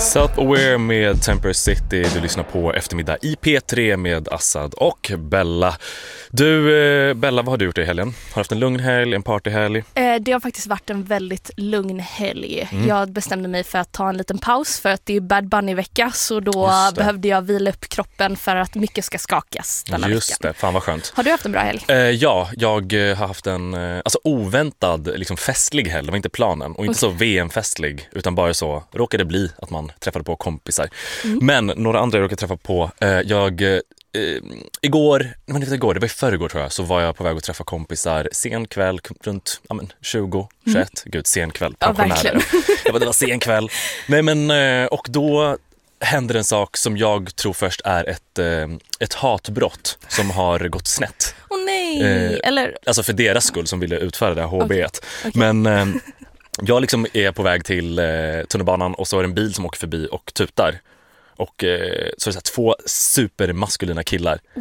Self-Aware med Temper City. Du lyssnar på Eftermiddag i P3 med Assad och Bella. Du, Bella, vad har du gjort i helgen? Har du haft en lugn helg, en partyhelg? Det har faktiskt varit en väldigt lugn helg. Jag bestämde mig för att ta en liten paus för att det är Bad Bunny-vecka, så då behövde jag vila upp kroppen för att mycket ska skakas denna vecka. Just det, fan vad skönt. Har du haft en bra helg? Ja, jag har haft en oväntad liksom festlig helg. Det var inte planen och inte så VM-festlig, utan bara så råkade det bli att man träffade på kompisar. Men några andra jag råkade träffa på. Igår, det var i förrgår tror jag, så var jag på väg att träffa kompisar sen kväll runt 20, 21. Gud, sen kväll. Ja, verkligen. Det var sen kväll. Nej, men, och då händer en sak som jag tror först är ett hatbrott som har gått snett. Åh nej! Eller... Alltså för deras skull som ville utföra det här HB-et. Okay. Men jag liksom är på väg till tunnelbanan och så är det en bil som åker förbi och tutar. Och så är det så här, två supermaskulina killar